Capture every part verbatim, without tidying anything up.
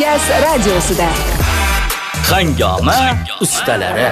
Markaz radiosida Hangoma ustalari.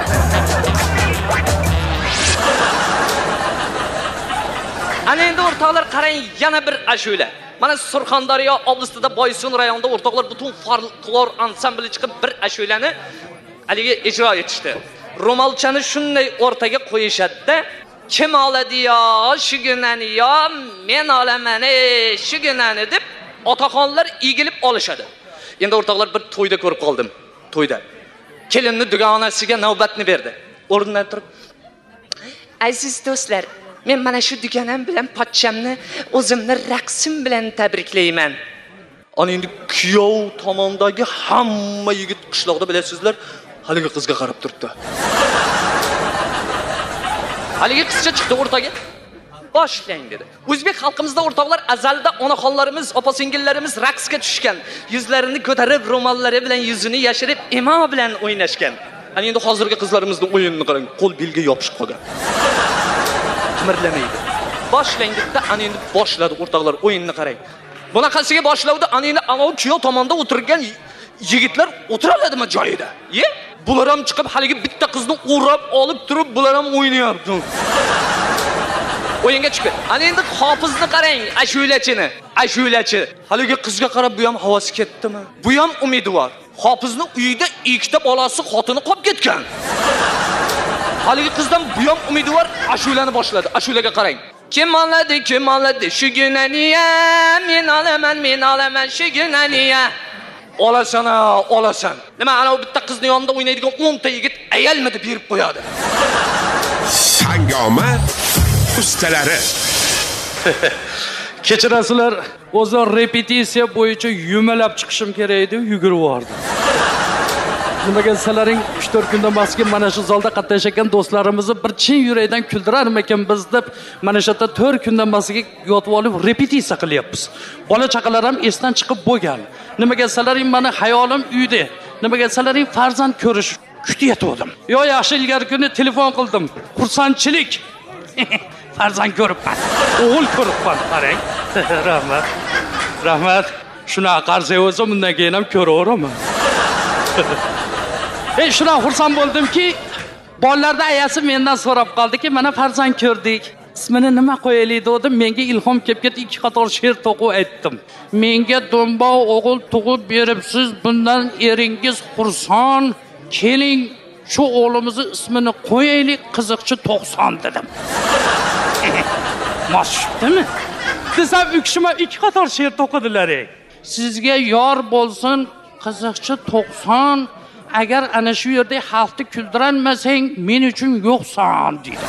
Ana endi o'rtoqlar qarang, yana bir ashula. Mana Surxondaryo oblasida Boysun rayonida o'rtoqlar butun folklor ansambli chiqib bir ashulani aliga ijro etishdi. Ro'molchani shunday o'rtaga qo'yishadi-da, kim oladi yo, shu gunani yo, men olaman, shu gunani deb otaxonlar egilib olishadi. Endi o'rtoqlar bir to'yda ko'rib qoldim. To'yda kelinni dugonasiga navbatni berdi. O'rnidan turib, aziz do'stlar, men mana shu dugonam bilan pochchamni o'zimni raqsim bilan tabriklayman. Ana endi kuyov tomondagi hamma yigit qishloqda bilasizlar, haligi qizga qarab turibdi. Haligi qizcha chiqdi o'rtaga. Boshlang dedi. O'zbek xalqimizda o'rtoqlar azalda onaxonlarimiz, opa-singillarimiz raqsga tushgan. Yuzlarini ko'tarib, ro'mollari bilan yuzini yashirib, emo bilan o'ynashgan. Ana endi hozirgi qizlarimizning o'yinini qarang, qo'l belga yopishib qolgan. Qimirlamaydi. Boshlang dedi, ana endi boshladi o'rtoqlar o'yinni qarang. Bunaqasiga boshlavdi, ana endi amov kuyov tomonda o'tirgan yigitlar o'tira oladimi joyida? Ye? Bular ham chiqib haligi bitta qizni o'rab olib turib, bular ham o'ynayapti. O'yinga chiqdi. Ana endi hofizni qarang, ashulachini, ashulachi. Haligi qizga qarab bu ham havosi ketdimi? Bu ham umidvor. Hofizni uyida ikkita bolasi, xotini qolib ketgan. Haligi qizdan bu ham umidvor ashulani boshladi. Ashulaga qarang. Kim oladi, kim oladi, shu gunaniya, men olaman, men olaman, shu gunaniya. Olasan, olasan. Nima, ana o bitta qizni yonida o'ynaydigan o'n ta yigit ayalmadi berib qo'yadi. Hangoma ustalari. Kechirasizlar, o'zim repetitsiya bo'yicha yumalab chiqishim kerak edi, yugurib bordim. Nimaga sizlarning uch to'rt kundan bosga mana shu zalda qatnashgan do'stlarimizni bir chin yurakdan kuldirarmikan biz deb mana shu yerda to'rt kundan bosga yotib olib repetitsiya qilyapmiz. Bola chaqalar ham esdan chiqib bo'lgan. Nimaga sizlarning meni hayolim uyda. Nimaga sizlarning farzand ko'rish kutyatdim. Yo yaxshi ilgari kuni telefon qildim. Xursandchilik. Farzand ko'ribman. O'g'il ko'ribman, qarang. Rahmat. Rahmat. Shunaqa qarsa o'zim bundan keyin ham ko'raveraman. Ey, shuna xursand bo'ldimki, bolalarda ayasi mendan so'rab qoldiki, mana farzand ko'rdik. Ismini nima qo'yaylik dedim, menga ilhom kelib ketdi, ikki qator she'r to'qib aytdim. Menga do'mboq o'g'il tug'ib beribsiz, bundan eringiz xursand. Keling, shu o'g'limizning ismini qo'yaylik, qiziqchi to'qson dedim. Mashhurdimi? Desam, ukishima ikki qator she'r to'qidilar. Sizga yor bo'lsin, qiziqchi to'qson. Agar ana shu yerda xalqni kuldiranmasang, men uchun yo'qsan dedi.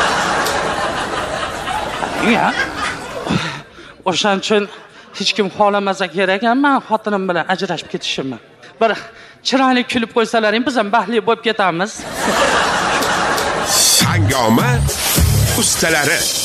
Ya. O'shan uchun hech kim xohlamasa kerak, men xotinim bilan ajrashib ketishimni. Bir chiroyli kulib qo'ysalaring, biz ham baxtli bo'lib ketamiz. Hangoma ustalari.